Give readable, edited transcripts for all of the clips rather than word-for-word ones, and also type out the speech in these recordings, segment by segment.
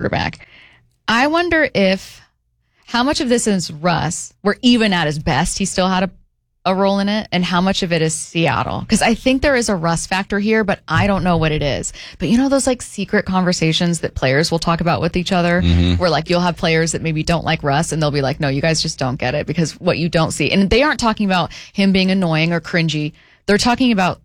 quarterback. I wonder how much of this is Russ, where even at his best, he still had a role in it, and how much of it is Seattle? Because I think there is a Russ factor here, but I don't know what it is. But those like secret conversations that players will talk about with each other, where like you'll have players that maybe don't like Russ, and they'll be like, no, you guys just don't get it because what you don't see. And they aren't talking about him being annoying or cringy. They're talking about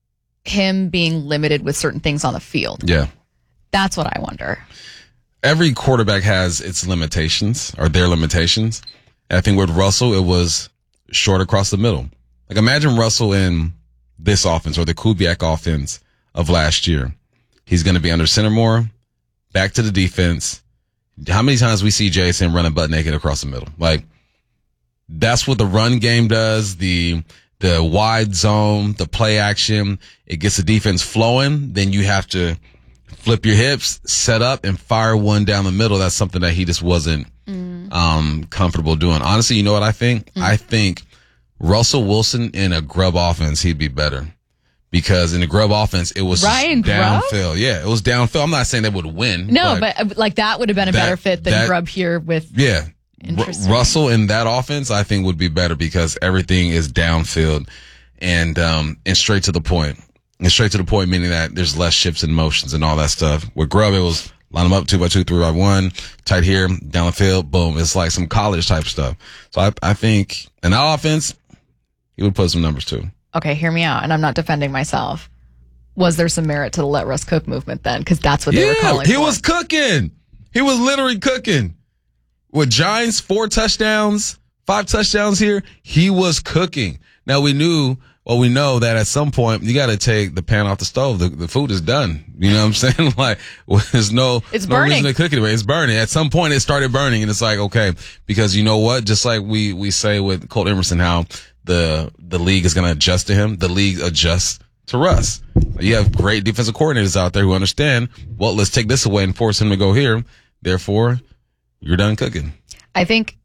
him being limited with certain things on the field. Yeah. That's what I wonder. Every quarterback has its limitations or their limitations. And I think with Russell, it was short across the middle. Like imagine Russell in this offense or the Kubiak offense of last year. He's going to be under center more, back to the defense. How many times we see Jason running butt naked across the middle? Like that's what the run game does. The wide zone, the play action, it gets the defense flowing. Then you have to flip your hips, set up, and fire one down the middle. That's something that he just wasn't comfortable doing. Honestly, you know what I think? I think Russell Wilson in a Grubb offense, he'd be better. Because in the Grubb offense, it was downfield. Yeah, it was downfield. I'm not saying they would win. No, but like that would have been a better fit than Grubb here with. Yeah. Russell in that offense, I think, would be better because everything is downfield and straight to the point. And straight to the point, meaning that there's less shifts and motions and all that stuff. With Grubb, it was line them up 2x2, 3x1, tight here, down the field, boom. It's like some college type stuff. So I think in that offense, he would put some numbers too. Okay, hear me out, and I'm not defending myself. Was there some merit to the let Russ cook movement then? Because that's what they were calling he was cooking. He was literally cooking. With Giants, 4 touchdowns, 5 touchdowns here, he was cooking. Now we know that at some point you got to take the pan off the stove. The food is done. You know what I'm saying? Like there's no reason to cook it anyway. It's burning. At some point it started burning, and it's like okay, because you know what? Just like we say with Colt Emerson, how the league is going to adjust to him. The league adjusts to Russ. You have great defensive coordinators out there who understand. Well, let's take this away and force him to go here. Therefore, you're done cooking. I think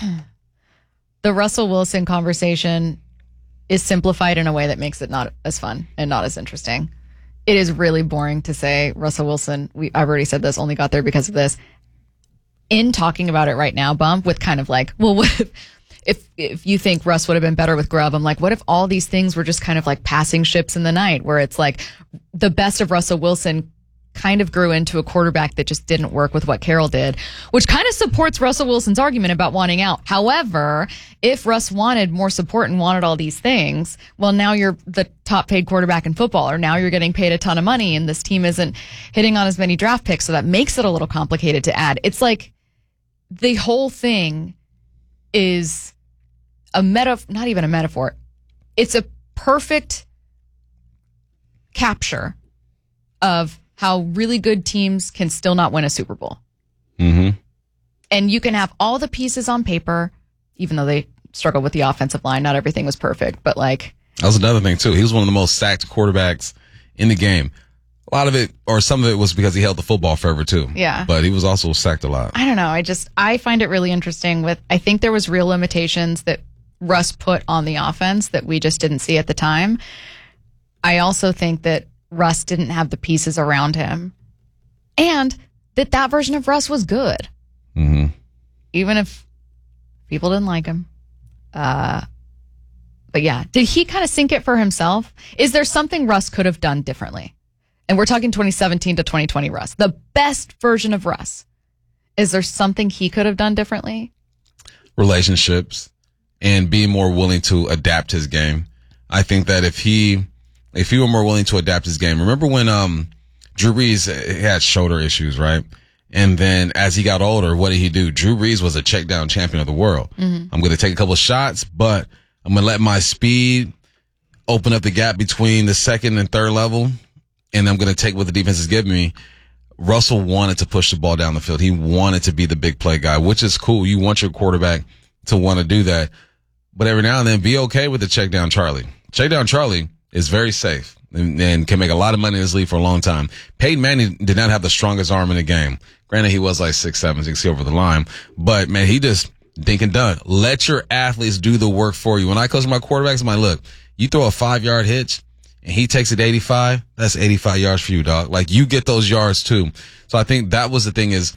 the Russell Wilson conversation is simplified in a way that makes it not as fun and not as interesting. It is really boring to say Russell Wilson, I've already said this, only got there because of this. In talking about it right now, Bump, with kind of like, well, what if you think Russ would have been better with Grubb, I'm like, what if all these things were just kind of like passing ships in the night, where it's like the best of Russell Wilson kind of grew into a quarterback that just didn't work with what Carroll did, which kind of supports Russell Wilson's argument about wanting out. However, if Russ wanted more support and wanted all these things, well, now you're the top paid quarterback in football, or now you're getting paid a ton of money and this team isn't hitting on as many draft picks. So that makes it a little complicated to add. It's like the whole thing is not even a metaphor. It's a perfect capture of how really good teams can still not win a Super Bowl. Mm-hmm. And you can have all the pieces on paper, even though they struggled with the offensive line. Not everything was perfect, but like. That was another thing too. He was one of the most sacked quarterbacks in the game. A lot of it, or some of it, was because he held the football forever too. Yeah. But he was also sacked a lot. I don't know. I find it really interesting I think there was real limitations that Russ put on the offense that we just didn't see at the time. I also think that Russ didn't have the pieces around him, and that version of Russ was good. Mm-hmm. Even if people didn't like him. But yeah, did he kind of sink it for himself? Is there something Russ could have done differently? And we're talking 2017 to 2020 Russ, the best version of Russ. Is there something he could have done differently? Relationships and being more willing to adapt his game. I think that if he were more willing to adapt his game, remember when Drew Brees had shoulder issues, right? And then as he got older, what did he do? Drew Brees was a check down champion of the world. Mm-hmm. I'm going to take a couple of shots, but I'm going to let my speed open up the gap between the second and third level, and I'm going to take what the defense is giving me. Russell wanted to push the ball down the field. He wanted to be the big play guy, which is cool. You want your quarterback to want to do that. But every now and then, be okay with the check down Charlie. Check down Charlie is very safe and can make a lot of money in this league for a long time. Peyton Manning did not have the strongest arm in the game. Granted, he was like 6'7", 6'6" over the line. But, man, he just dink and dunk. Let your athletes do the work for you. When I coach my quarterbacks, I'm like, look, you throw a 5-yard hitch and he takes it 85, that's 85 yards for you, dog. Like, you get those yards too. So I think that was the thing is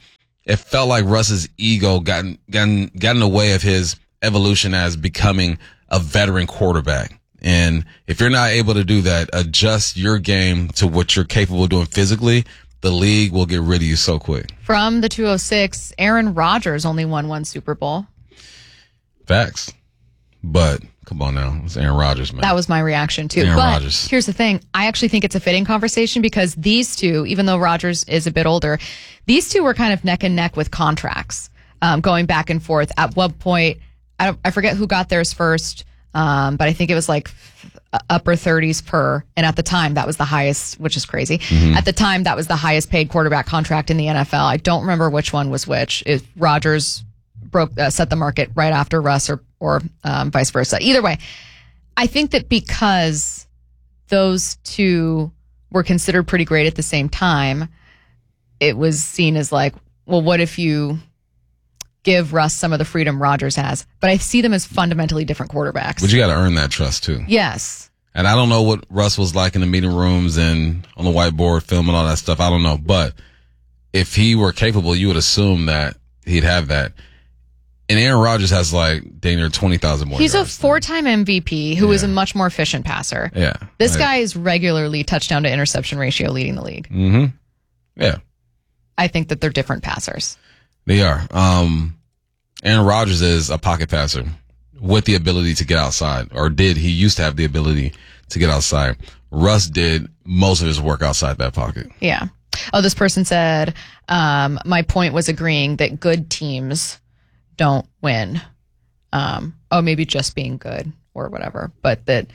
it felt like Russ's ego got in the way of his evolution as becoming a veteran quarterback. And if you're not able to do that, adjust your game to what you're capable of doing physically, the league will get rid of you so quick. From the 206, Aaron Rodgers only won one Super Bowl. Facts. But come on now. It's Aaron Rodgers, man. That was my reaction too. Aaron but Rodgers. Here's the thing. I actually think it's a fitting conversation because these two, even though Rodgers is a bit older, these two were kind of neck and neck with contracts, going back and forth. At one point, I forget who got theirs first, but I think it was like upper 30s per. And at the time, that was the highest, which is crazy. At the time, that was the highest paid quarterback contract in the NFL. I don't remember which one was which. If Rodgers set the market right after Russ or vice versa. Either way, I think that because those two were considered pretty great at the same time, it was seen as like, well, what if you give Russ some of the freedom Rodgers has? But I see them as fundamentally different quarterbacks. But you got to earn that trust too. Yes. And I don't know what Russ was like in the meeting rooms and on the whiteboard film and all that stuff. I don't know. But if he were capable, you would assume that he'd have that. And Aaron Rodgers has like dang near 20,000 more. He's a yards 4-time MVP who is a much more efficient passer. Yeah. This guy is regularly touchdown to interception ratio leading the league. Mm-hmm. Yeah. I think that they're different passers. They are. Aaron Rodgers is a pocket passer with the ability to get outside, or he used to have the ability to get outside. Russ did most of his work outside that pocket. Yeah. Oh, this person said, my point was agreeing that good teams don't win. Maybe just being good or whatever. But that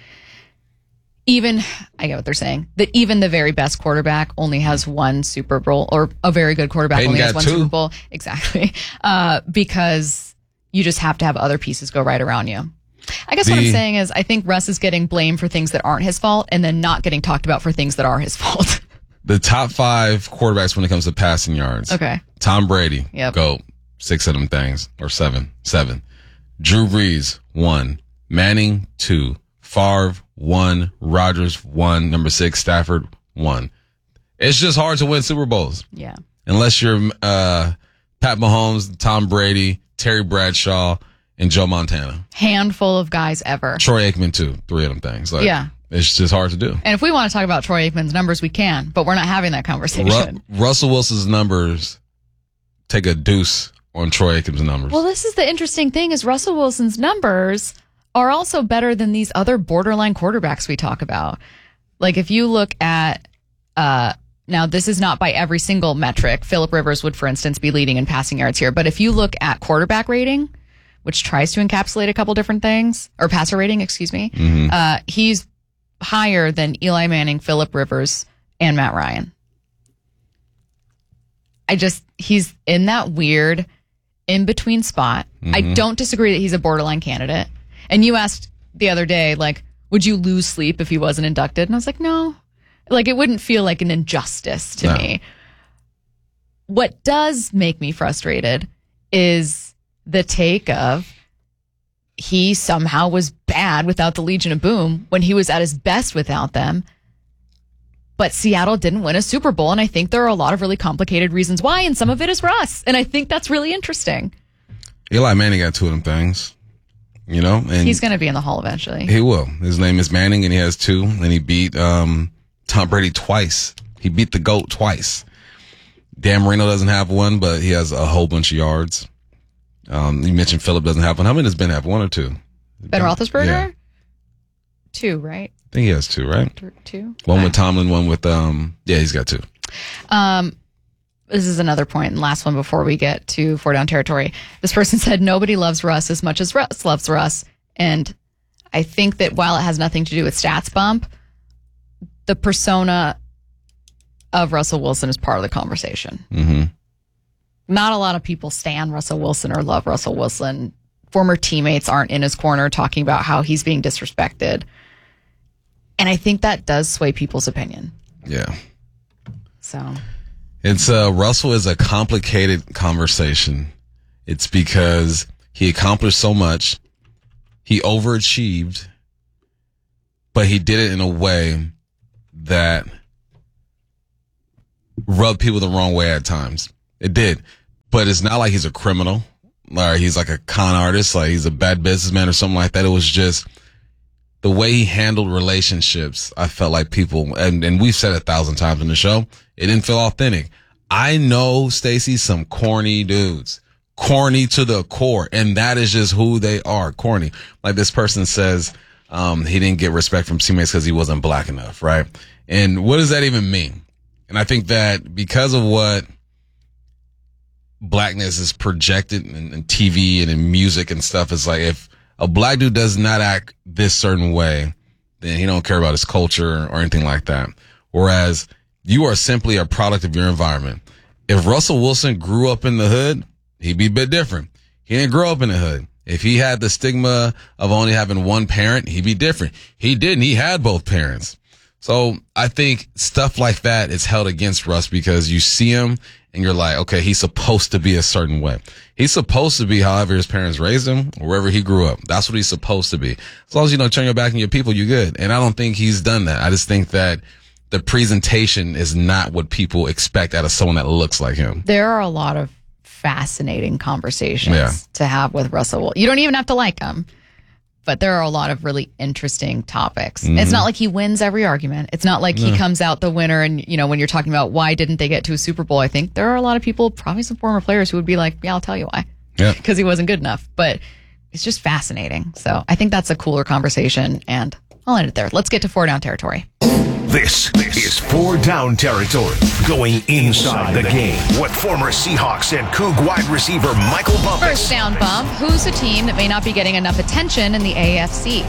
I get what they're saying, that even the very best quarterback only has one Super Bowl, or a very good quarterback Peyton only has got one 2. Super Bowl. Exactly. Because you just have to have other pieces go right around you. I guess what I'm saying is I think Russ is getting blamed for things that aren't his fault and then not getting talked about for things that are his fault. The top 5 quarterbacks when it comes to passing yards. Okay. Tom Brady. Yep. Go. 6 of them things. Or 7. Drew Brees, 1. Manning, 2. Favre, 1. Rodgers, 1. Number 6, Stafford, 1. It's just hard to win Super Bowls. Yeah. Unless you're Pat Mahomes, Tom Brady, Terry Bradshaw, and Joe Montana. Handful of guys ever. Troy Aikman, too. 3 of them things. Like, yeah. It's just hard to do. And if we want to talk about Troy Aikman's numbers, we can, but we're not having that conversation. Russell Wilson's numbers take a deuce on Troy Aikman's numbers. Well, this is the interesting thing is Russell Wilson's numbers are also better than these other borderline quarterbacks we talk about. Like if you look at, now this is not by every single metric. Phillip Rivers would, for instance, be leading in passing yards here. But if you look at quarterback rating, which tries to encapsulate a couple different things, or passer rating, excuse me, he's higher than Eli Manning, Phillip Rivers, and Matt Ryan. He's in that weird in-between spot. I don't disagree that he's a borderline candidate. And you asked the other day, like, would you lose sleep if he wasn't inducted? And I was like, no. Like, it wouldn't feel like an injustice to me. What does make me frustrated is the take of he somehow was bad without the Legion of Boom when he was at his best without them. But Seattle didn't win a Super Bowl, and I think there are a lot of really complicated reasons why, and some of it is Russ. And I think that's really interesting. Eli Manning got 2 of them things, you know? And he's going to be in the Hall eventually. He will. His name is Manning, and he has 2, and he beat Tom Brady twice. He beat the GOAT twice. Dan Marino doesn't have 1, but he has a whole bunch of yards. You mentioned Phillip doesn't have 1. How many does Ben have? 1 or 2? Ben Roethlisberger? Yeah. 2, right? I think he has 2, right? 2. 1 with Tomlin, 1 with he's got 2. This is another point, and last one before we get to 4 Down Territory. This person said nobody loves Russ as much as Russ loves Russ, and I think that while it has nothing to do with stats bump, the persona of Russell Wilson is part of the conversation. Mm-hmm. Not a lot of people stan Russell Wilson or love Russell Wilson. Former teammates aren't in his corner talking about how he's being disrespected. And I think that does sway people's opinion. Yeah. So it's Russell is a complicated conversation. It's because he accomplished so much. He overachieved, but he did it in a way that rubbed people the wrong way at times. It did. but it's not like he's a criminal. Like he's like a con artist, like he's a bad businessman or something like that. It was just the way he handled relationships. I felt like people, and we've said it 1,000 times in the show, it didn't feel authentic. I know, Stacey, some corny dudes. Corny to the core. And that is just who they are. Corny. Like this person says, he didn't get respect from teammates because he wasn't black enough, right? And what does that even mean? And I think that because of what blackness is projected in TV and in music and stuff, it's like if a black dude does not act this certain way, then he don't care about his culture or anything like that. Whereas you are simply a product of your environment. If Russell Wilson grew up in the hood, he'd be a bit different. He didn't grow up in the hood. If he had the stigma of only having one parent, he'd be different. He didn't. He had both parents. So I think stuff like that is held against Russ because you see him and you're like, okay, he's supposed to be a certain way. He's supposed to be however his parents raised him, or wherever he grew up. That's what he's supposed to be. As long as you don't turn your back on your people, you're good. And I don't think he's done that. I just think that the presentation is not what people expect out of someone that looks like him. There are a lot of fascinating conversations to have with Russell Wilson. You don't even have to like him, but there are a lot of really interesting topics. Mm-hmm. It's not like he wins every argument. It's not like he comes out the winner. And, you know, when you're talking about why didn't they get to a Super Bowl, I think there are a lot of people, probably some former players, who would be like, yeah, I'll tell you why. Yeah. Because he wasn't good enough. But it's just fascinating. So I think that's a cooler conversation. And I'll end it there. Let's get to 4 Down territory. This is 4 Down territory, going inside the game with former Seahawks and Coug wide receiver Michael Bumpus. First down bump. Who's a team that may not be getting enough attention in the AFC?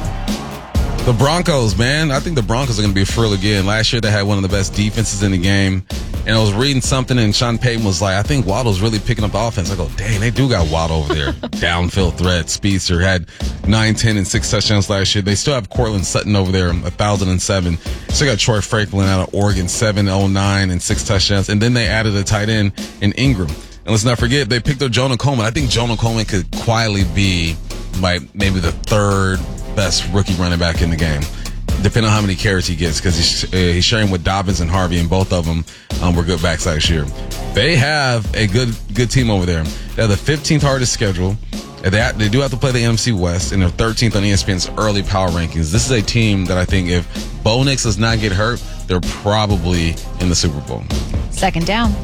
The Broncos, man. I think the Broncos are going to be for real again. Last year they had one of the best defenses in the game. And I was reading something and Sean Payton was like, I think Waddle's really picking up the offense. I go, dang, they do got Waddle over there. Downfield threat, speedster, had 9, 10, and 6 touchdowns last year. They still have Cortland Sutton over there, 1,007. Still got Troy Franklin out of Oregon, 709 and 6 touchdowns. And then they added a tight end in Ingram. And let's not forget, they picked up Jonah Coleman. I think Jonah Coleman could quietly be like maybe the 3rd best rookie running back in the game, depending on how many carries he gets, because he's sharing with Dobbins and Harvey, and both of them were good backs last year. They have a good team over there. They have the 15th hardest schedule. They do have to play the NFC West, and they're 13th on ESPN's early power rankings. This is a team that I think if Bo Nix does not get hurt, they're probably in the Super Bowl. Second down.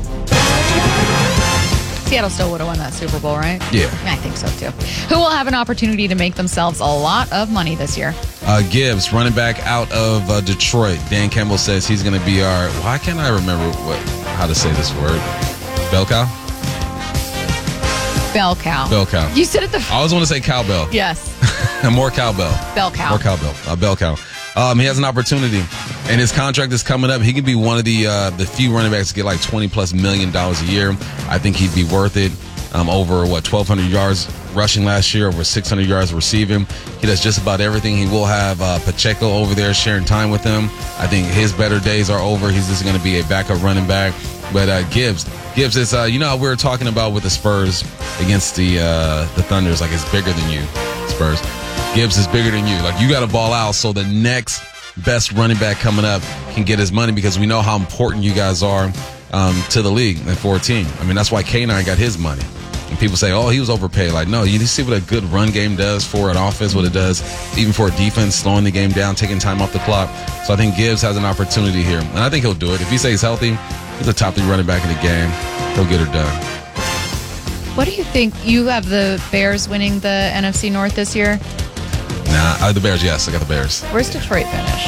Seattle still would have won that Super Bowl, right? Yeah. I think so, too. Who will have an opportunity to make themselves a lot of money this year? Gibbs, running back out of Detroit. Dan Campbell says he's going to be our... Why can't I remember how to say this word? Bell cow? Bell cow. Bell cow. You said it I always want to say cowbell. Yes. More cowbell. Bell cow. More cowbell. Bell cow. He has an opportunity, and his contract is coming up. He could be one of the few running backs to get like $20+ million a year. I think he'd be worth it. Over 1,200 yards rushing last year, over 600 yards receiving. He does just about everything. He will have Pacheco over there sharing time with him. I think his better days are over. He's just going to be a backup running back. But Gibbs is you know how we were talking about with the Spurs against the Thunders, like it's bigger than you, Spurs. Gibbs is bigger than you. Like, you got to ball out so the next best running back coming up can get his money, because we know how important you guys are to the league and for a team. I mean, that's why K9 got his money. And people say, oh, he was overpaid. Like, no, you see what a good run game does for an offense, what it does even for a defense, slowing the game down, taking time off the clock. So I think Gibbs has an opportunity here. And I think he'll do it. If he stays healthy, he's a top 3 running back in the game. He'll get her done. What do you think? You have the Bears winning the NFC North this year? Nah, the Bears, yes. I got the Bears. Where's Detroit finish?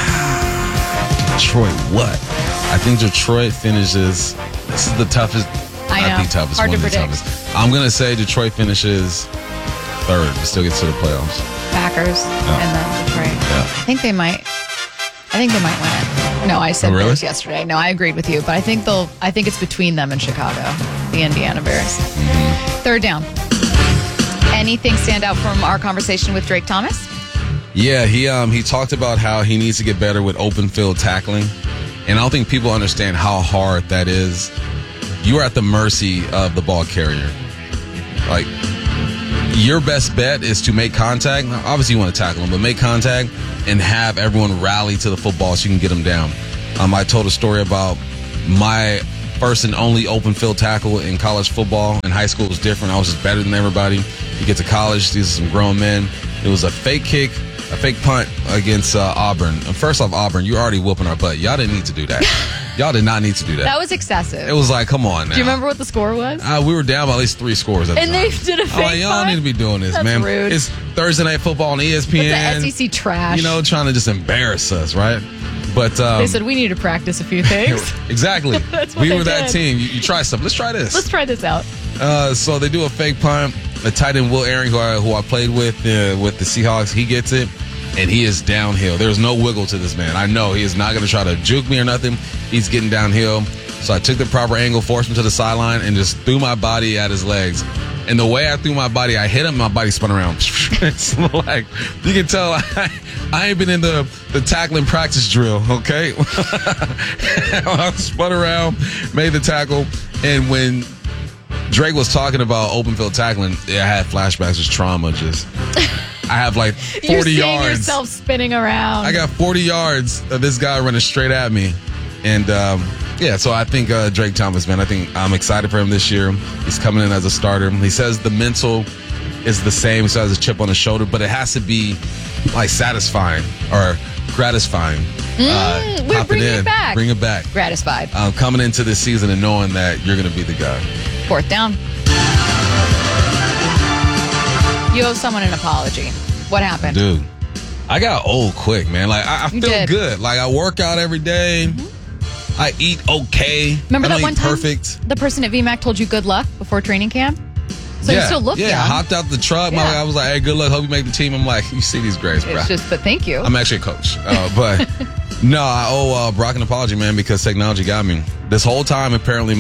Detroit what? I think Detroit finishes... This is the toughest... I know. Not the toughest. Hard one to of the predict. toughest. I'm going to say Detroit finishes 3rd, but still gets to the playoffs. Packers and then Detroit. Yeah. I think they might win it. No, I said Oh, really? Bears yesterday. No, I agreed with you, but I think it's between them and Chicago, the Indiana Bears. Mm-hmm. 3rd down. Anything stand out from our conversation with Drake Thomas? Yeah, he talked about how he needs to get better with open field tackling. And I don't think people understand how hard that is. You are at the mercy of the ball carrier. Like, your best bet is to make contact. Now, obviously, you want to tackle him, but make contact and have everyone rally to the football so you can get him down. I told a story about my first and only open field tackle in college football and in high school was different. I was just better than everybody. You get to college, these are some grown men. It was a fake kick, a fake punt against Auburn. And first off, Auburn, you're already whooping our butt. Y'all didn't need to do that. Y'all did not need to do that. That was excessive. It was like, come on now. Do you remember what the score was? We were down by at least 3 scores at the And time. they did a fake like, y'all punt? need to be doing this, That's man. rude. It's Thursday Night Football on ESPN. It's the SEC trash. You know, trying to just embarrass us, right? But they said we need to practice a few things. exactly. That's what we they were that did. team. You try stuff. Let's try this. Let's try this out. So they do a fake punt. The tight end Will Aaron, who I played with the Seahawks, he gets it, and he is downhill. There's no wiggle to this man. I know he is not going to try to juke me or nothing. He's getting downhill. So I took the proper angle, forced him to the sideline, and just threw my body at his legs. And the way I threw my body, I hit him, my body spun around. It's like, you can tell I ain't been in the tackling practice drill, okay? I spun around, made the tackle, and when Drake was talking about open field tackling, I had flashbacks, just trauma, just... I have like 40 You're seeing yards. yourself spinning around. I got 40 yards of this guy running straight at me. And, yeah, so I think Drake Thomas, man, I think I'm excited for him this year. He's coming in as a starter. He says the mental is the same. He still has a chip on his shoulder, but it has to be, like, satisfying or gratifying. We're bringing it back. Bring it back. Gratisfied. Coming into this season and knowing that you're going to be the guy. 4th down. You owe someone an apology. What happened? Dude, I got old quick, man. Like, I feel did. good. Like, I work out every day. Mm-hmm. I eat okay. Remember I don't that one eat time perfect. the person at VMAC told you good luck before training camp? So you still look yeah. young. I hopped out the truck. Yeah. I was like, hey, good luck. Hope you make the team. I'm like, you see these grades, bro. It's just, but thank you. I'm actually a coach. But no, I owe Brock an apology, man, because technology got me. This whole time, apparently,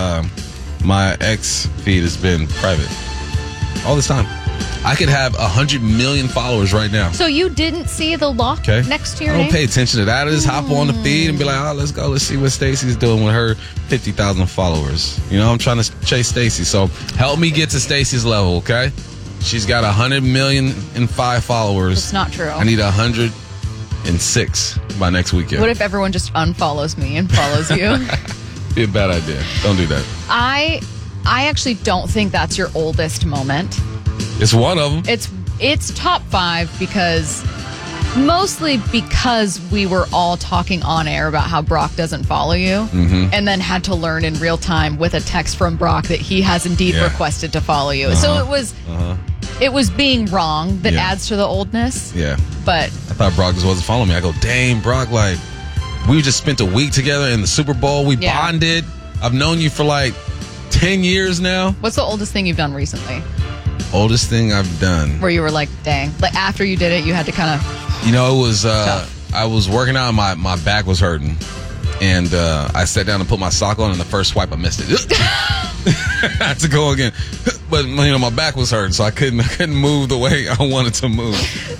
my X feed has been private. All this time. I could have 100 million followers right now. So you didn't see the lock Okay. next to your I don't name? pay attention to that. I just hop on the feed and be like, oh, let's go. Let's see what Stacey's doing with her 50,000 followers. You know, I'm trying to chase Stacey. So help me get to Stacey's level, okay? She's got 100,000,005 followers. It's not true. I need 106 by next weekend. What if everyone just unfollows me and follows you? Be a bad idea. Don't do that. I actually don't think that's your oldest moment. It's one of them. It's top 5 because mostly because we were all talking on air about how Brock doesn't follow you, and then had to learn in real time with a text from Brock that he has indeed requested to follow you. So it was being wrong that adds to the oldness. Yeah. But I thought Brock just wasn't following me. I go, dang, Brock, like, we just spent a week together in the Super Bowl. We bonded. I've known you for like 10 years now. what's the oldest thing you've done recently Oldest thing I've done. where you were like, dang, like after you did it, you had to kind of, You know, it was, Tough. I was working out and my back was hurting. And I sat down and put my sock on, and the first swipe I missed it. I had to go again. But, you know, my back was hurting, so I couldn't move the way I wanted to move.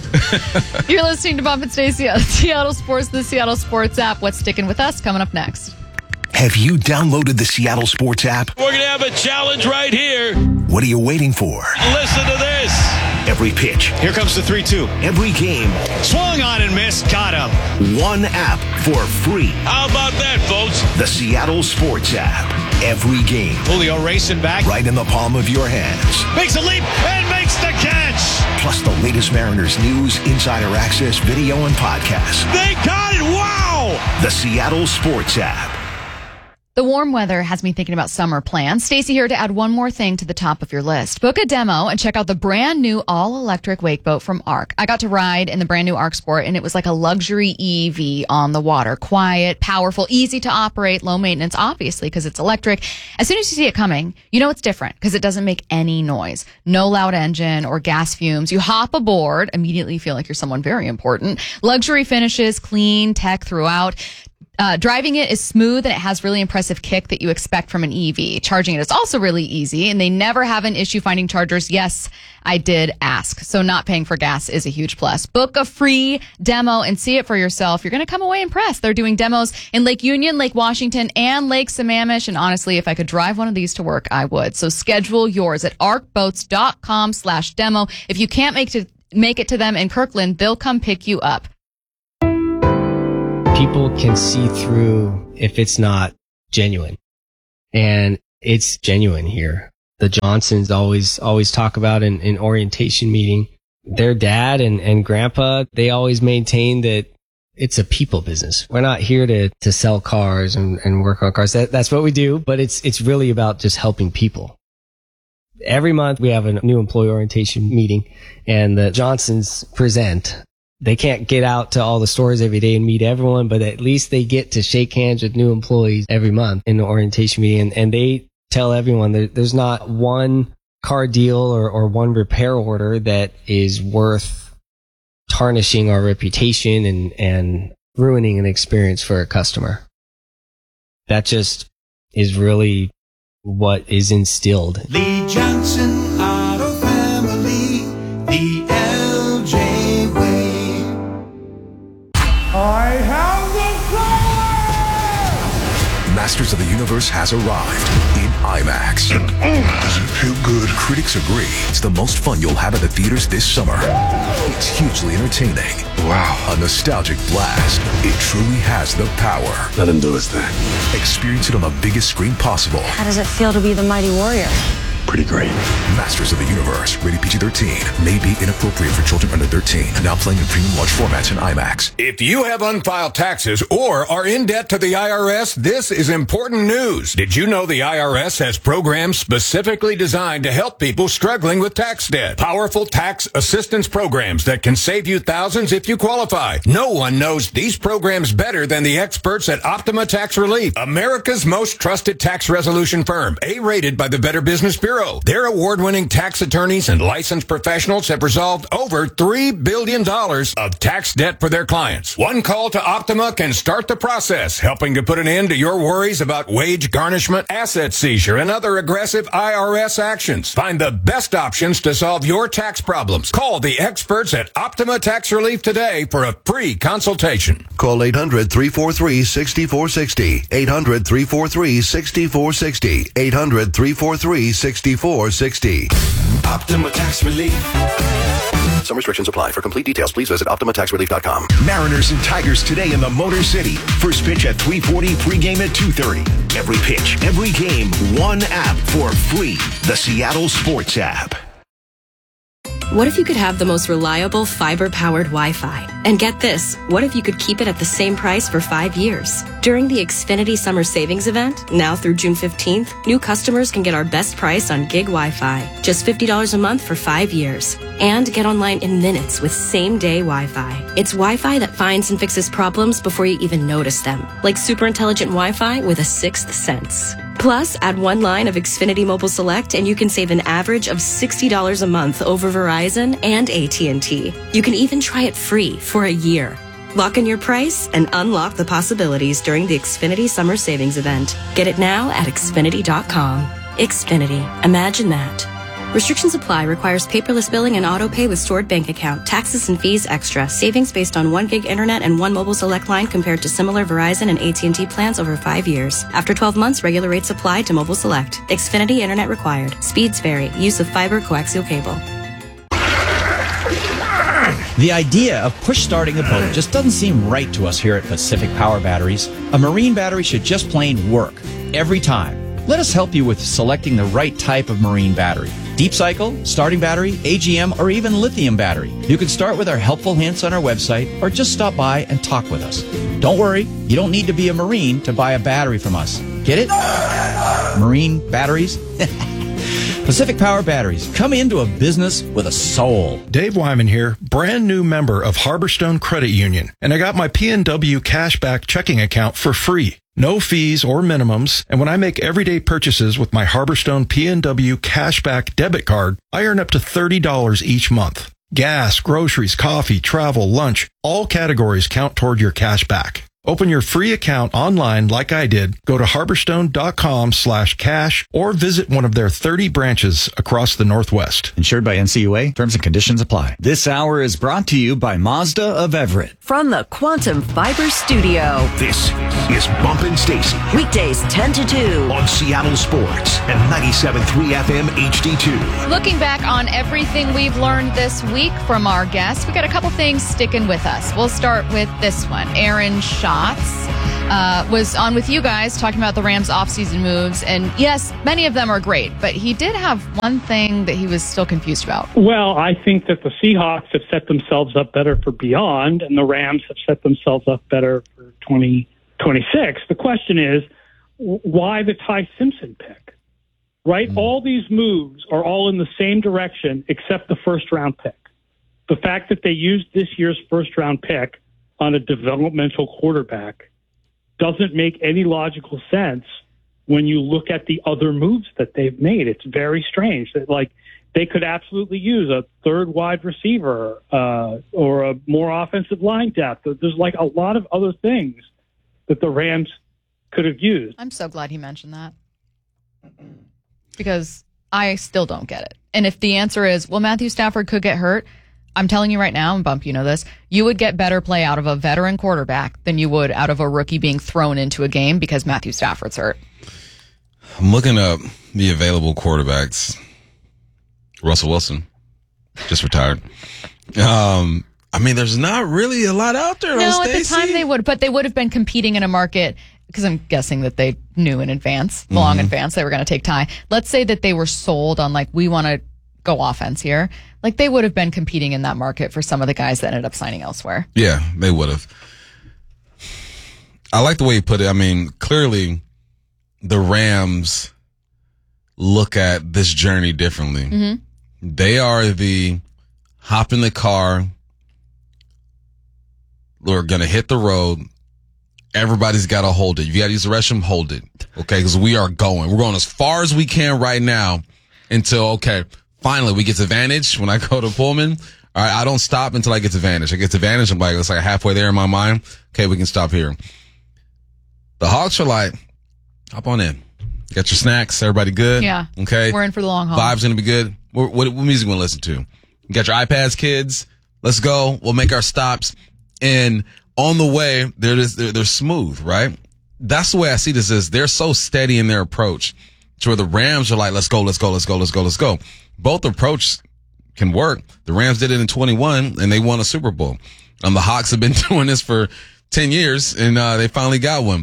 You're listening to Bump and Stacey on Seattle Sports, the Seattle Sports app. What's sticking with us? Coming up next. Have you downloaded the Seattle Sports app? We're going to have a challenge right here. What are you waiting for? Listen to this. Every pitch, Here comes the 3-2. every game, Swung on and missed. Got him. one app for free. How about that, folks? The Seattle Sports app. Every game, Julio racing back. right in the palm of your hands. Makes a leap and makes the catch. Plus the latest Mariners news, insider access, video, and podcasts. They got it. Wow. The Seattle Sports app. The warm weather has me thinking about summer plans. Stacey here to add one more thing to the top of your list. Book a demo and check out the brand new all-electric wake boat from ARC. I got to ride in the brand new ARC Sport, and it was like a luxury EV on the water. Quiet, powerful, easy to operate, low maintenance, obviously, because it's electric. As soon as you see it coming, you know it's different because it doesn't make any noise. No loud engine or gas fumes. You hop aboard, immediately feel like you're someone very important. Luxury finishes, clean tech throughout. Driving it is smooth, and it has really impressive kick that you expect from an EV. Charging it is also really easy, and they never have an issue finding chargers. Yes, I did ask. So not paying for gas is a huge plus. Book a free demo and see it for yourself. You're going to come away impressed. They're doing demos in Lake Union, Lake Washington, and Lake Sammamish. And honestly, if I could drive one of these to work, I would. So schedule yours at arcboats.com/demo. If you can't make it to them in Kirkland, they'll come pick you up. People can see through if it's not genuine. And it's genuine here. the Johnsons always talk about in orientation meeting. Their dad and grandpa, they always maintain that it's a people business. We're not here to sell cars and work on cars. That's what we do, but it's really about just helping people. Every month we have a new employee orientation meeting, and the Johnsons present. They can't get out to all the stores every day and meet everyone, but at least they get to shake hands with new employees every month in the orientation meeting. And they tell everyone there's not one car deal or one repair order that is worth tarnishing our reputation and ruining an experience for a customer. That just is really what is instilled. Lee Johnson Auto Family, the LJ way. I have the power! Masters of the Universe has arrived in IMAX. Does it feel good? Critics agree it's the most fun you'll have at the theaters this summer. It's hugely entertaining. Wow. A nostalgic blast. It truly has the power. Let him do his thing. Experience it on the biggest screen possible. How does it feel to be the mighty warrior? Pretty great. Masters of the Universe, rated PG-13, may be inappropriate for children under 13. Now playing in premium large formats in IMAX. If you have unfiled taxes or are in debt to the IRS, this is important news. Did you know the IRS has programs specifically designed to help people struggling with tax debt? Powerful tax assistance programs that can save you thousands if you qualify. No one knows these programs better than the experts at Optima Tax Relief, America's most trusted tax resolution firm, A-rated by the Better Business Bureau. Their award-winning tax attorneys and licensed professionals have resolved over $3 billion of tax debt for their clients. One call to Optima can start the process, helping to put an end to your worries about wage garnishment, asset seizure, and other aggressive IRS actions. Find the best options to solve your tax problems. Call the experts at Optima Tax Relief today for a free consultation. Call 800-343-6460. 800-343-6460. 800-343-6460. Optima Tax Relief. Some restrictions apply. For complete details, please visit OptimaTaxRelief.com. Mariners and Tigers today in the Motor City. First pitch at 3:40, pregame at 2:30. Every pitch, every game, one app for free. The Seattle Sports app. What if you could have the most reliable fiber-powered Wi-Fi? And get this, what if you could keep it at the same price for 5 years? During the Xfinity Summer Savings Event, now through June 15th, new customers can get our best price on gig Wi-Fi. Just $50 a month for 5 years. And get online in minutes with same-day Wi-Fi. It's Wi-Fi that finds and fixes problems before you even notice them. Like super intelligent Wi-Fi with a sixth sense. Plus, add one line of Xfinity Mobile Select and you can save an average of $60 a month over Verizon and AT&T. You can even try it free for a year. Lock in your price and unlock the possibilities during the Xfinity Summer Savings Event. Get it now at Xfinity.com. Xfinity. Imagine that. Restrictions apply. Requires paperless billing and auto pay with stored bank account. Taxes and fees extra. Savings based on 1 gig internet and 1 mobile select line compared to similar Verizon and AT&T plans over 5 years. After 12 months, regular rates apply to mobile select. Xfinity internet required. Speeds vary. Use of fiber coaxial cable. The idea of push starting a boat just doesn't seem right to us here at Pacific Power Batteries. A marine battery should just plain work every time. Let us help you with selecting the right type of marine battery. Deep cycle, starting battery, AGM, or even lithium battery. You can start with our helpful hints on our website or just stop by and talk with us. Don't worry, you don't need to be a Marine to buy a battery from us. Get it? Marine batteries? Pacific Power Batteries. Come into a business with a soul. Dave Wyman here, brand new member of Harborstone Credit Union, and I got my PNW Cashback checking account for free. No fees or minimums, and when I make everyday purchases with my Harborstone PNW Cashback debit card, I earn up to $30 each month. Gas, groceries, coffee, travel, lunch, all categories count toward your cashback. Open your free account online like I did. Go to harborstone.com/cash or visit one of their 30 branches across the Northwest. Insured by NCUA. Terms and conditions apply. This hour is brought to you by Mazda of Everett. From the Quantum Fiber Studio. This is Bumpin' Stacy. Weekdays 10 to 2. On Seattle Sports and 97.3 FM HD2. Looking back on everything we've learned this week from our guests, we got a couple things sticking with us. We'll start with this one. Aaron Schatz was on with you guys talking about the Rams' offseason moves. And yes, many of them are great, but he did have one thing that he was still confused about. Well, I think that the Seahawks have set themselves up better for beyond, and the Rams have set themselves up better for 2026. The question is, why the Ty Simpson pick? Right? All these moves are all in the same direction except the first-round pick. The fact that they used this year's first-round pick on a developmental quarterback doesn't make any logical sense when you look at the other moves that they've made. It's very strange that, like, they could absolutely use a third wide receiver or a more offensive line depth. There's like a lot of other things that the Rams could have used. I'm so glad he mentioned that because I still don't get it. And if the answer is, well, Matthew Stafford could get hurt, I'm telling you right now, and Bump, you know this, you would get better play out of a veteran quarterback than you would out of a rookie being thrown into a game because Matthew Stafford's hurt. I'm looking up the available quarterbacks. Russell Wilson just retired. I mean, there's not really a lot out there. No, at the time they would, but they would have been competing in a market because I'm guessing that they knew in advance, long advance, they were going to take Ty. Let's say that they were sold on, like, we want to go offense here. Like, they would have been competing in that market for some of the guys that ended up signing elsewhere. Yeah, they would have. I like the way you put it. I mean, clearly the Rams look at this journey differently. Mm-hmm. They are the hop in the car. We're going to hit the road. Everybody's got to hold it. You got to use the restroom, hold it. Okay, because we are going. We're going as far as we can right now until, okay, finally we get to Vantage. When I go to Pullman, all right, I don't stop until I get to Vantage. I get to Vantage, I'm like, it's like halfway there in my mind. Okay, we can stop here. The Hawks are like, hop on in. Got your snacks. Everybody good? Yeah. Okay. We're in for the long haul. Vibe's going to be good. What music you want to listen to? You got your iPads, kids? Let's go. We'll make our stops. And on the way, they're smooth, right? That's the way I see this is they're so steady in their approach to where the Rams are like, let's go, let's go, let's go, let's go, let's go. Both approaches can work. The Rams did it in 21 and they won a Super Bowl. The Hawks have been doing this for 10 years and they finally got one.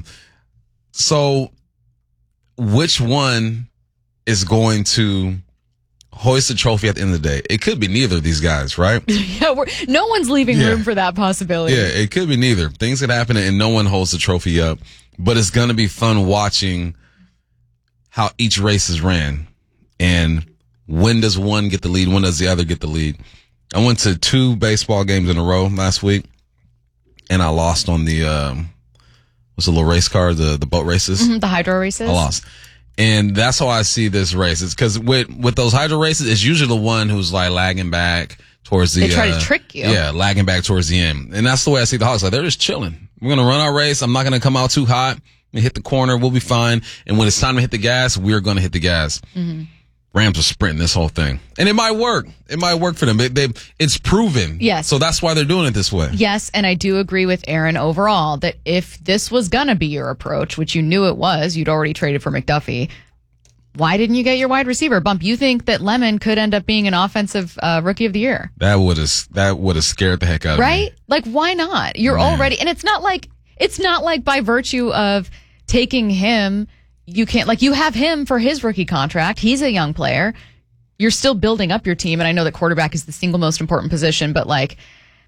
So which one is going to hoist the trophy at the end of the day? It could be neither of these guys, right? Yeah, no one's leaving room for that possibility. Yeah, it could be neither. Things could happen and no one holds the trophy up. But it's going to be fun watching how each race is ran. And when does one get the lead? When does the other get the lead? I went to 2 baseball games in a row last week. And I lost on the, what's the little race car? The boat races? Mm-hmm, the hydro races. I lost. And that's how I see this race. It's because with those hydro races, it's usually the one who's like lagging back towards the. They try to trick you. Yeah, lagging back towards the end, and that's the way I see the Hawks. Like they're just chilling. We're gonna run our race. I'm not gonna come out too hot. We hit the corner. We'll be fine. And when it's time to hit the gas, we're gonna hit the gas. Mm-hmm. Rams are sprinting this whole thing, and it might work. It might work for them. It's proven. Yes. So that's why they're doing it this way. Yes, and I do agree with Aaron overall that if this was gonna be your approach, which you knew it was, you'd already traded for McDuffie. Why didn't you get your wide receiver? Bump, you think that Lemon could end up being an offensive rookie of the year? That would have scared the heck out of me. Right? Like, why not? You're already, and it's not like by virtue of taking him, you can't, like, you have him for his rookie contract. He's a young player. You're still building up your team, and I know that quarterback is the single most important position, but like,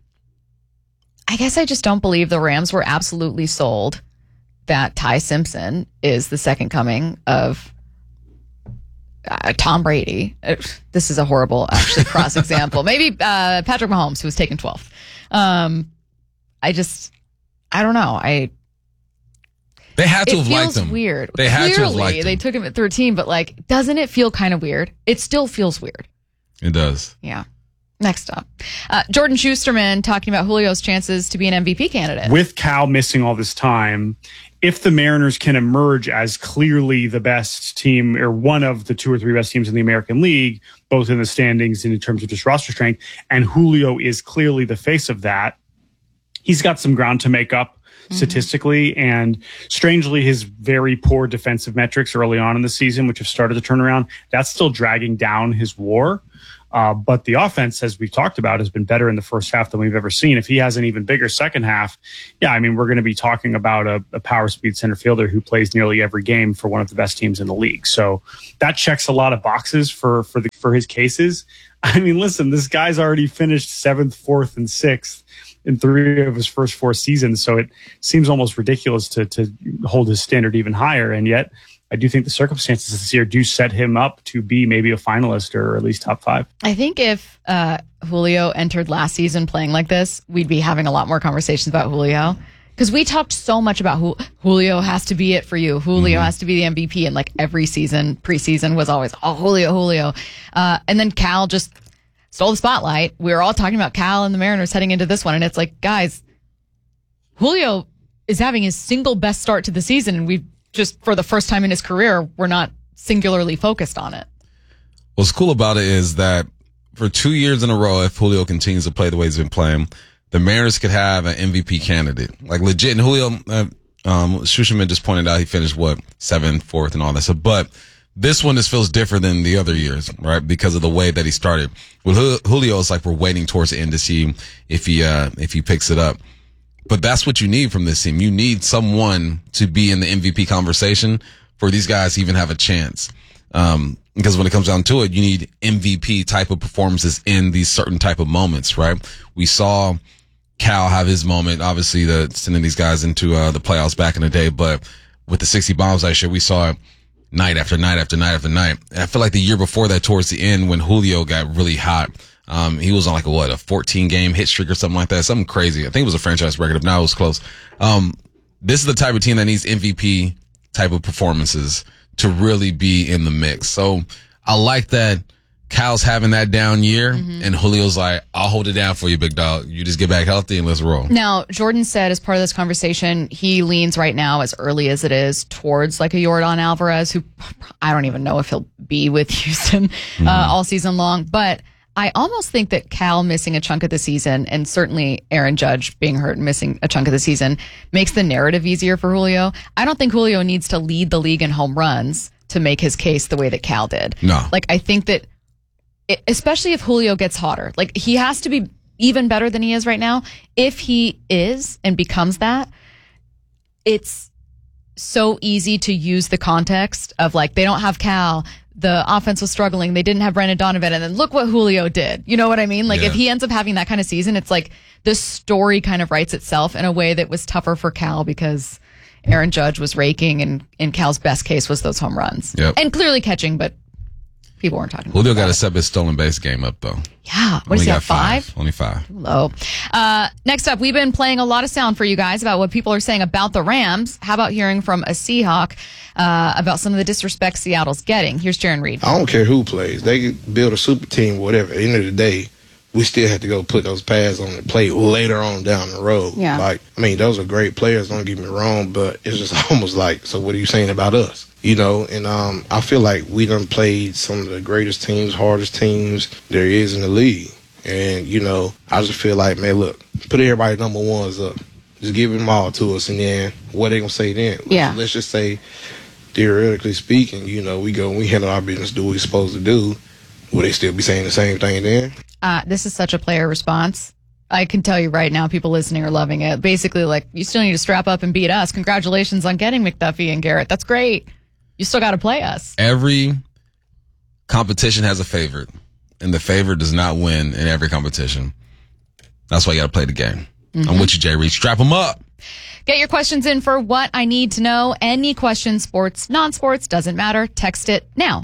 I guess I just don't believe the Rams were absolutely sold that Ty Simpson is the second coming of Tom Brady. This is a horrible, actually, cross example. Maybe Patrick Mahomes, who was taken 12th. I don't know. They had to have liked him. It feels weird. They had to have liked Clearly, him. they took him at 13, but like, doesn't it feel kind of weird? It still feels weird. It does. Yeah. Next up, Jordan Schusterman talking about Julio's chances to be an MVP candidate. With Cal missing all this time, if the Mariners can emerge as clearly the best team or one of the 2 or 3 best teams in the American League, both in the standings and in terms of just roster strength, and Julio is clearly the face of that, he's got some ground to make up statistically. And strangely, his very poor defensive metrics early on in the season, which have started to turn around, that's still dragging down his WAR. But the offense, as we've talked about, has been better in the first half than we've ever seen. If he has an even bigger second half, yeah, I mean, we're going to be talking about a power speed center fielder who plays nearly every game for one of the best teams in the league. So that checks a lot of boxes for his cases. I mean, listen, this guy's already finished 7th, 4th, and 6th in 3 of his first 4 seasons. So it seems almost ridiculous to hold his standard even higher. And yet I do think the circumstances this year do set him up to be maybe a finalist or at least top 5. I think if Julio entered last season playing like this, we'd be having a lot more conversations about Julio. Because we talked so much about Julio has to be it for you. Julio has to be the MVP. And like every season, preseason was always, Julio. And then Cal just stole the spotlight. We were all talking about Cal and the Mariners heading into this one. And it's like, guys, Julio is having his single best start to the season. And we've just, for the first time in his career, we're not singularly focused on it. What's cool about it is that for 2 years in a row, if Julio continues to play the way he's been playing, the Mariners could have an MVP candidate. Like legit. And Julio, Schusterman just pointed out he finished 7th, 4th and all that stuff. But this one just feels different than the other years, right? Because of the way that he started. With Julio, it's like we're waiting towards the end to see if he picks it up. But that's what you need from this team. You need someone to be in the MVP conversation for these guys to even have a chance. Because when it comes down to it, you need MVP type of performances in these certain type of moments, right? We saw Cal have his moment, obviously sending these guys into the playoffs back in the day, but with the 60 bombs last year, we saw it night after night after night after night. And I feel like the year before that, towards the end, when Julio got really hot, he was on like a 14-game hit streak or something like that, something crazy. I think it was a franchise record. If not, it was close. This is the type of team that needs MVP type of performances to really be in the mix. So I like that Cal's having that down year, and Julio's like, I'll hold it down for you, big dog. You just get back healthy and let's roll. Now, Jordan said as part of this conversation, he leans right now, as early as it is, towards like a Yordan Alvarez, who I don't even know if he'll be with Houston all season long. But I almost think that Cal missing a chunk of the season, and certainly Aaron Judge being hurt and missing a chunk of the season, makes the narrative easier for Julio. I don't think Julio needs to lead the league in home runs to make his case the way that Cal did. No. Like, I think that, especially if Julio gets hotter, like he has to be even better than he is right now. If he is and becomes that, it's so easy to use the context of like, they don't have Cal, the offense was struggling, they didn't have Brendan Donovan, and then look what Julio did. You know what I mean? Like, if he ends up having that kind of season, it's like the story kind of writes itself in a way that was tougher for Cal because Aaron Judge was raking, and Cal's best case was those home runs. And clearly catching, but people weren't talking about Julio got to step his stolen base game up, though. Yeah. What does he have, 5? Only 5. Low. Next up, we've been playing a lot of sound for you guys about what people are saying about the Rams. How about hearing from a Seahawk about some of the disrespect Seattle's getting? Here's Jaron Reed. I don't care who plays. They can build a super team, whatever. At the end of the day, we still have to go put those pads on the plate later on down the road. Yeah. Like, I mean, those are great players, don't get me wrong, but it's just almost like, so what are you saying about us? You know, and I feel like we done played some of the greatest teams, hardest teams there is in the league. And, you know, I just feel like, man, look, put everybody number ones up. Just give them all to us, and then what they going to say then? Let's just say, theoretically speaking, you know, we handle our business, do what we're supposed to do. Will they still be saying the same thing then? This is such a player response. I can tell you right now, people listening are loving it. Basically, like, you still need to strap up and beat us. Congratulations on getting McDuffie and Garrett. That's great. You still got to play us. Every competition has a favorite, and the favorite does not win in every competition. That's why you got to play the game. I'm with you, Jay Reed. Strap them up. Get your questions in for What I Need to Know. Any question, sports, non-sports, doesn't matter. Text it now.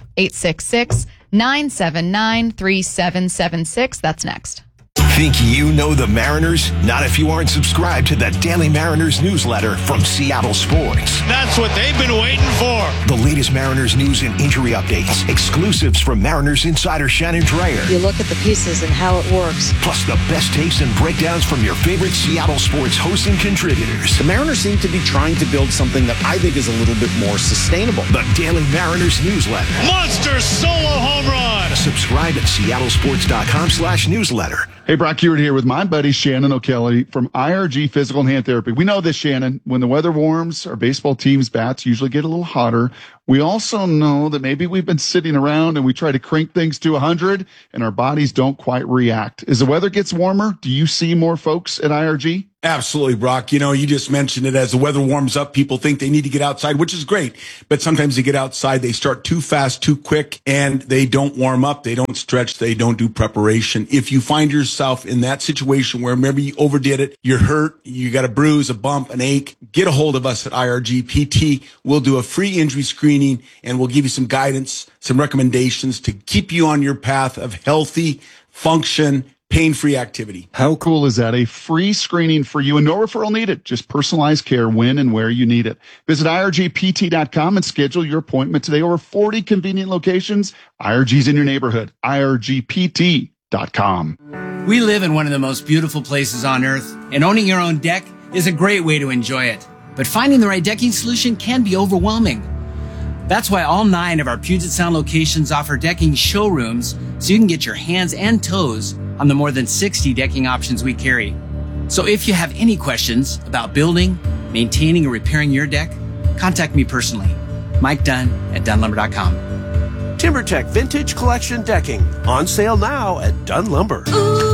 866-979-3776. That's next. Think you know the Mariners? Not if you aren't subscribed to the Daily Mariners newsletter from Seattle Sports. That's what they've been waiting for. The latest Mariners news and injury updates, exclusives from Mariners insider Shannon Dreyer. You look at the pieces and how it works. Plus the best takes and breakdowns from your favorite Seattle Sports hosts and contributors. The Mariners seem to be trying to build something that I think is a little bit more sustainable. The Daily Mariners newsletter. Monster solo home run. Subscribe at seattlesports.com/newsletter. Hey, Brock Hewitt here with my buddy Shannon O'Kelly from IRG Physical and Hand Therapy. We know this, Shannon. When the weather warms, our baseball team's bats usually get a little hotter. We also know that maybe we've been sitting around and we try to crank things to 100 and our bodies don't quite react. As the weather gets warmer, do you see more folks at IRG? Absolutely, Brock. You know, you just mentioned it. As the weather warms up, people think they need to get outside, which is great. But sometimes they get outside, they start too fast, too quick, and they don't warm up. They don't stretch. They don't do preparation. If you find yourself in that situation where maybe you overdid it, you're hurt, you got a bruise, a bump, an ache, get a hold of us at IRG PT. We'll do a free injury screening and we'll give you some guidance, some recommendations to keep you on your path of healthy function, pain-free activity. How cool is that? A free screening for you and no referral needed. Just personalized care when and where you need it. Visit IRGPT.com and schedule your appointment today. Over 40 convenient locations. IRG's in your neighborhood. IRGPT.com. We live in one of the most beautiful places on earth, and owning your own deck is a great way to enjoy it. But finding the right decking solution can be overwhelming. That's why all 9 of our Puget Sound locations offer decking showrooms so you can get your hands and toes on the more than 60 decking options we carry. So if you have any questions about building, maintaining, or repairing your deck, contact me personally, Mike Dunn at DunnLumber.com. TimberTech Vintage Collection Decking, on sale now at Dunn Lumber. Ooh.